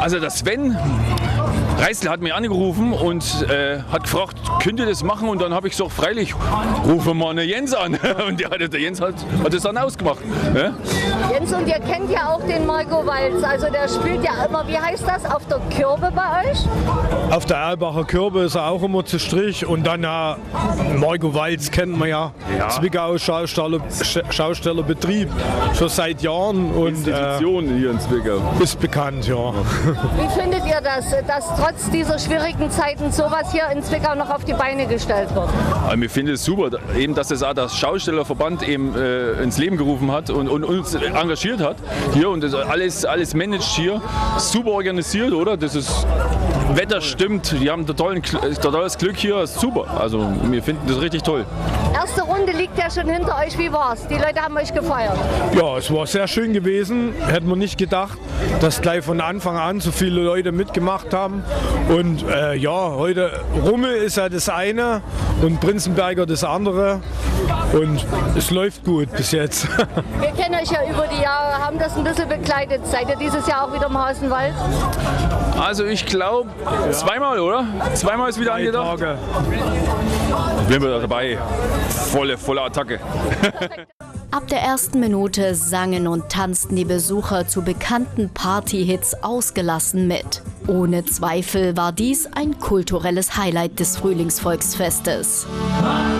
Also der Sven Reißl hat mich angerufen und hat gefragt, könnt ihr das machen? Und dann habe ich gesagt, freilich, rufen wir mal einen Jens an. Und der Jens hat das dann ausgemacht. Ja? Jens, und ihr kennt ja auch den Marco Walz. Also der spielt ja immer, wie heißt das, auf der Kürbe bei euch? Auf der Erlbacher Kürbe ist er auch immer zu Strich. Und dann Marco Walz kennt man ja. Zwickau Schaustellerbetrieb schon seit Jahren. Und, Institution hier in Zwickau. Ist bekannt, ja. Wie findet ihr das, dass trotz dieser schwierigen Zeiten sowas hier in Zwickau noch auf die Beine gestellt wird? Also wir finden es super, eben, dass das auch der Schaustellerverband eben ins Leben gerufen hat und uns engagiert hat hier und das alles managt hier, super organisiert, oder? Das ist Wetter stimmt, die haben totales Glück hier, ist super. Also wir finden das richtig toll. Erste Runde liegt ja schon hinter euch, wie war's? Die Leute haben euch gefeiert. Ja, es war sehr schön gewesen. Hätten wir nicht gedacht, dass gleich von Anfang an so viele Leute mitgemacht haben. Und heute Rummel ist ja das eine und Prinzenberger das andere. Und es läuft gut bis jetzt. Wir kennen euch ja über die Jahre, haben das ein bisschen begleitet. Seid ihr dieses Jahr auch wieder im Hausenwald? Also ich glaube zweimal, oder? Zweimal ist wieder angedacht. Bin wir dabei. Volle Attacke. Ab der ersten Minute sangen und tanzten die Besucher zu bekannten Partyhits ausgelassen mit. Ohne Zweifel war dies ein kulturelles Highlight des Frühlingsvolksfestes.